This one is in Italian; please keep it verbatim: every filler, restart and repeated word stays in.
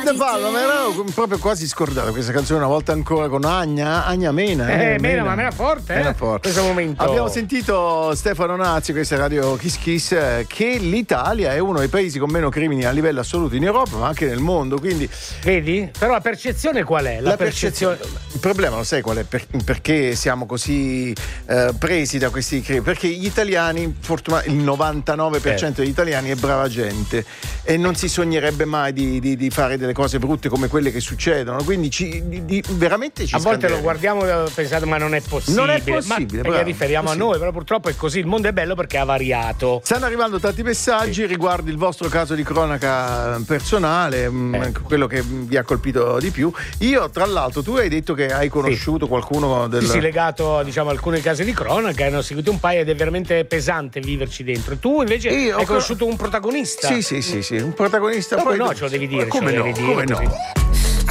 Stefano, mi ero proprio quasi scordato questa canzone una volta ancora con Agna, Agna Mena. Eh, eh Mena, ma Mena forte, Mena eh? forte. Questo momento. Abbiamo sentito Stefano Nazzi, questa è Radio Kiss Kiss, che l'Italia è uno dei paesi con meno crimini a livello assoluto in Europa, ma anche nel mondo, quindi... Vedi? Però la percezione qual è? La, la percezione... percezione... Il problema lo sai qual è? Per... Perché siamo così eh, presi da questi crimini? Perché gli italiani, fortuna... il novantanove per cento eh. degli italiani è brava gente e non si sognerebbe mai di, di, di fare delle cose brutte come quelle che succedono, quindi ci, di, di, veramente ci a volte lo guardiamo pensando ma non è possibile, non è possibile, ma riferiamo a noi, però purtroppo è così, il mondo è bello perché ha variato. Stanno arrivando tanti messaggi sì. riguardo il vostro caso di cronaca personale, eh. quello che vi ha colpito di più. Io tra l'altro, tu hai detto che hai conosciuto sì. qualcuno del... Sì, sì, legato diciamo a alcuni casi di cronaca, ne ho seguito un paio ed è veramente pesante viverci dentro. Tu invece Io hai conosciuto un protagonista. Sì, sì, sì, sì, un protagonista. Come poi no, ce lo devi dire. Come ce lo no, devi dire, come no.